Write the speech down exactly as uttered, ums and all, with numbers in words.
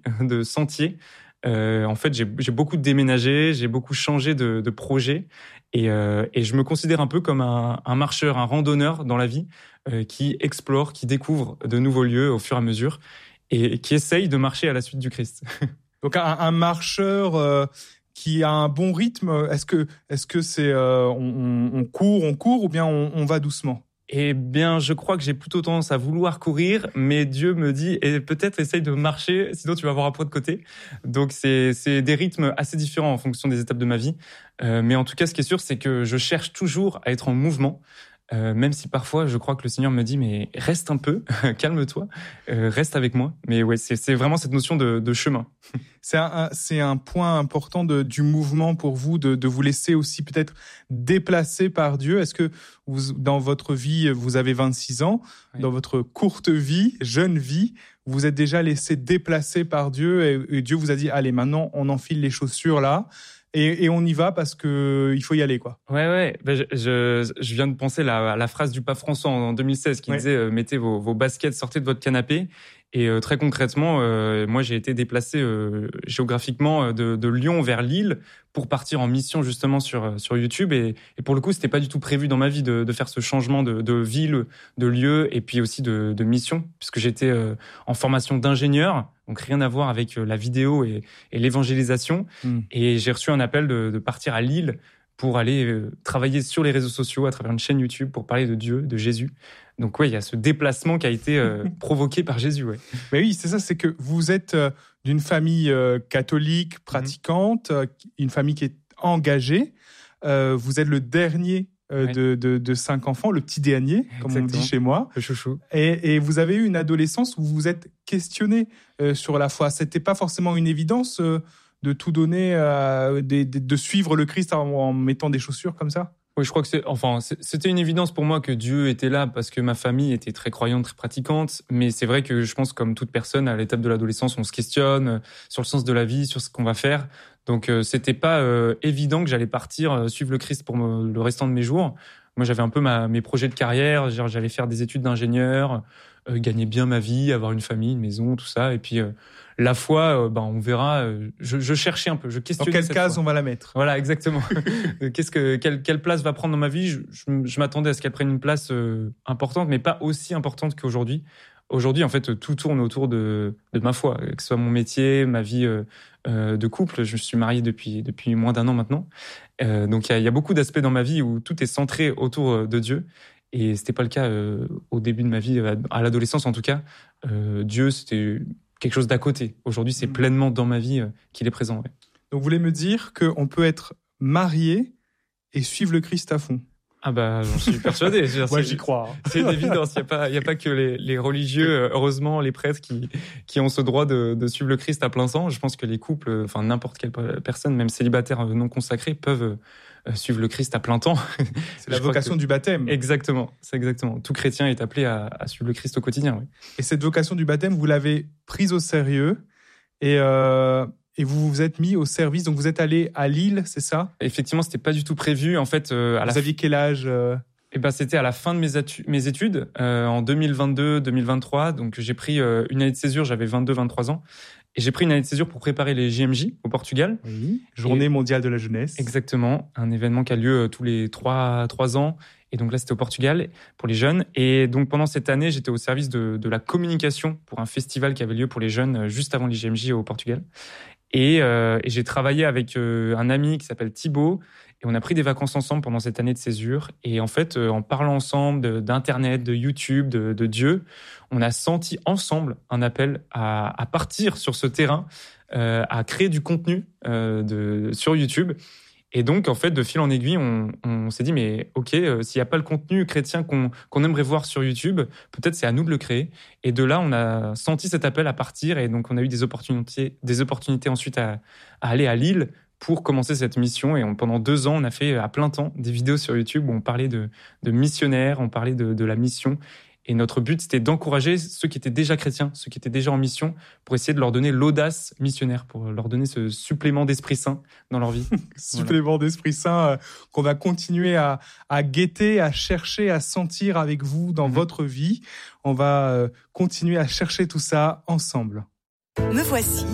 de sentier. Euh, en fait, j'ai, j'ai beaucoup déménagé, j'ai beaucoup changé de, de projet et, euh, et je me considère un peu comme un, un marcheur, un randonneur dans la vie euh, qui explore, qui découvre de nouveaux lieux au fur et à mesure et, et qui essaye de marcher à la suite du Christ. Donc un, un marcheur euh, qui a un bon rythme, est-ce que, est-ce que c'est euh, on, on court, on court ou bien on, on va doucement ? Eh bien, je crois que j'ai plutôt tendance à vouloir courir, mais Dieu me dit, et peut-être essaye de marcher, sinon tu vas avoir un poids de côté. Donc, c'est, c'est des rythmes assez différents en fonction des étapes de ma vie. Euh, mais en tout cas, ce qui est sûr, c'est que je cherche toujours à être en mouvement. Euh, même si parfois je crois que le Seigneur me dit mais reste un peu, calme-toi, euh, reste avec moi. Mais ouais, c'est, c'est vraiment cette notion de, de chemin. C'est un, c'est un point important de, du mouvement pour vous, de, de vous laisser aussi peut-être déplacer par Dieu. Est-ce que vous, dans votre vie, vous avez vingt-six ans, oui. Dans votre courte vie, jeune vie, vous êtes déjà laissé déplacer par Dieu et, et Dieu vous a dit allez maintenant on enfile les chaussures là. Et, et on y va parce que il faut y aller, quoi. Ouais, ouais. Ben, je, je, je viens de penser la, à la phrase du pape François en deux mille seize qui ouais. disait euh, mettez vos, vos baskets, sortez de votre canapé. Et euh, très concrètement, euh, moi j'ai été déplacé euh, géographiquement de, de Lyon vers Lille pour partir en mission justement sur sur YouTube. Et, et pour le coup, c'était pas du tout prévu dans ma vie de, de faire ce changement de, de ville, de lieu et puis aussi de, de mission, puisque j'étais euh, en formation d'ingénieur. Donc rien à voir avec la vidéo et, et l'évangélisation. Mmh. Et j'ai reçu un appel de, de partir à Lille pour aller euh, travailler sur les réseaux sociaux à travers une chaîne YouTube pour parler de Dieu, de Jésus. Donc ouais, il y a ce déplacement qui a été euh, provoqué par Jésus. Ouais. Mais oui, c'est ça, c'est que vous êtes euh, d'une famille euh, catholique, pratiquante, mmh. euh, une famille qui est engagée. Euh, vous êtes le dernier Euh, ouais. de, de, de cinq enfants, le petit dernier, comme Exactement. On dit chez moi. Le chouchou. Et, et vous avez eu une adolescence où vous vous êtes questionné euh, sur la foi. C'était pas forcément une évidence euh, de tout donner, euh, de, de, de suivre le Christ en, en mettant des chaussures comme ça. Oui, je crois que c'est, enfin, c'était une évidence pour moi que Dieu était là parce que ma famille était très croyante, très pratiquante. Mais c'est vrai que je pense, comme toute personne, à l'étape de l'adolescence, on se questionne sur le sens de la vie, sur ce qu'on va faire. Donc, euh, c'était pas euh, évident que j'allais partir euh, suivre le Christ pour me, le restant de mes jours. Moi, j'avais un peu ma, mes projets de carrière. Genre, j'allais faire des études d'ingénieur, euh, gagner bien ma vie, avoir une famille, une maison, tout ça. Et puis, euh, la foi, euh, ben, on verra. Euh, je, je cherchais un peu, je questionnais. Dans quelle case foi. On va la mettre? Voilà, exactement. Qu'est-ce que, quelle, quelle place va prendre dans ma vie? Je, je, je m'attendais à ce qu'elle prenne une place euh, importante, mais pas aussi importante qu'aujourd'hui. Aujourd'hui, en fait, tout tourne autour de, de ma foi, que ce soit mon métier, ma vie euh, euh, de couple. Je suis marié depuis, depuis moins d'un an maintenant. Euh, donc, il y a, y a beaucoup d'aspects dans ma vie où tout est centré autour de Dieu. Et c'était pas le cas euh, au début de ma vie, à l'adolescence en tout cas. Euh, Dieu, c'était quelque chose d'à côté. Aujourd'hui, c'est mmh. pleinement dans ma vie euh, qu'il est présent. Ouais. Donc, vous voulez me dire qu'on peut être marié et suivre le Christ à fond? Ah bah, j'en suis persuadé. Moi, j'y crois. Hein. C'est une évidence. Il n'y a pas, il y a pas que les, les religieux, heureusement, les prêtres qui, qui ont ce droit de, de suivre le Christ à plein temps. Je pense que les couples, enfin, n'importe quelle personne, même célibataires non consacrés, peuvent suivre le Christ à plein temps. C'est la vocation que... du baptême. Exactement. C'est exactement. Tout chrétien est appelé à, à suivre le Christ au quotidien, oui. Et cette vocation du baptême, vous l'avez prise au sérieux et, euh, Et vous vous êtes mis au service, donc vous êtes allé à Lille, c'est ça? Effectivement, c'était pas du tout prévu. En fait, euh, à vous la aviez quel âge euh... Eh ben, c'était à la fin de mes, atu- mes études, euh, en deux mille vingt-deux deux mille vingt-trois. Donc, j'ai pris euh, une année de césure, j'avais vingt-deux vingt-trois ans. Et j'ai pris une année de césure pour préparer les J M J au Portugal. Oui, Journée et... mondiale de la jeunesse. Exactement, un événement qui a lieu tous les trois, trois ans. Et donc là, c'était au Portugal pour les jeunes. Et donc, pendant cette année, j'étais au service de, de la communication pour un festival qui avait lieu pour les jeunes juste avant les J M J au Portugal. Et, euh, et j'ai travaillé avec euh, un ami qui s'appelle Thibaut. Et on a pris des vacances ensemble pendant cette année de césure. Et en fait, euh, en parlant ensemble de, d'Internet, de YouTube, de, de Dieu, on a senti ensemble un appel à, à partir sur ce terrain, euh, à créer du contenu euh, de, sur YouTube. Et donc, en fait, de fil en aiguille, on, on s'est dit, mais OK, euh, s'il n'y a pas le contenu chrétien qu'on, qu'on aimerait voir sur YouTube, peut-être c'est à nous de le créer. Et de là, on a senti cet appel à partir. Et donc, on a eu des opportunités, des opportunités ensuite à, à aller à Lille pour commencer cette mission. Et on, pendant deux ans, on a fait à plein temps des vidéos sur YouTube où on parlait de, de missionnaires, on parlait de, de la mission. Et notre but, c'était d'encourager ceux qui étaient déjà chrétiens, ceux qui étaient déjà en mission, pour essayer de leur donner l'audace missionnaire, pour leur donner ce supplément d'Esprit Saint dans leur vie. Supplément voilà. d'Esprit Saint euh, qu'on va continuer à, à guetter, à chercher, à sentir avec vous dans mmh. votre vie. On va euh, continuer à chercher tout ça ensemble. Me voici.